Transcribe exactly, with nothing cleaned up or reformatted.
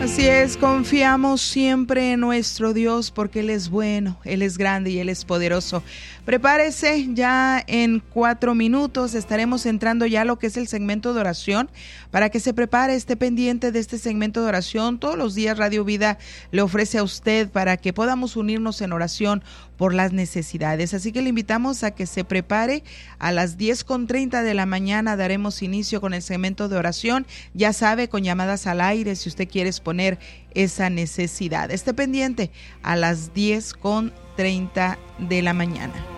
Así es, confiamos siempre en nuestro Dios porque Él es bueno, Él es grande y Él es poderoso. Prepárese, ya en cuatro minutos estaremos entrando ya a lo que es el segmento de oración. Para que se prepare, esté pendiente de este segmento de oración. Todos los días Radio Vida le ofrece a usted para que podamos unirnos en oración por las necesidades. Así que le invitamos a que se prepare. A las diez con treinta de la mañana daremos inicio con el segmento de oración. Ya sabe, con llamadas al aire si usted quiere exponer esa necesidad. Esté pendiente a las diez con treinta de la mañana.